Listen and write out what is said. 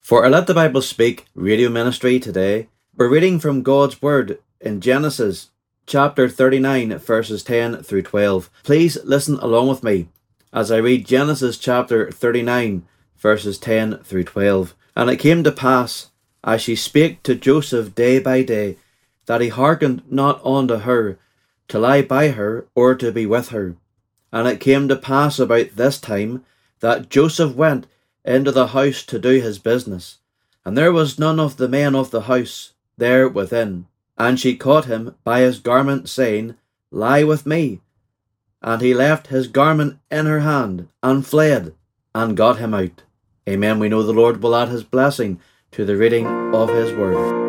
For our Let the Bible Speak radio ministry today, we're reading from God's Word in Genesis chapter 39 verses 10 through 12. Please listen along with me as I read Genesis chapter 39 verses 10 through 12. And it came to pass, as she spake to Joseph day by day, that he hearkened not unto her, to lie by her, or to be with her. And it came to pass about this time, that Joseph went into the house to do his business, and there was none of the men of the house there within. And she caught him by his garment, saying, Lie with me. And he left his garment in her hand, and fled, and got him out. Amen. We know the Lord will add his blessing to the reading of his word.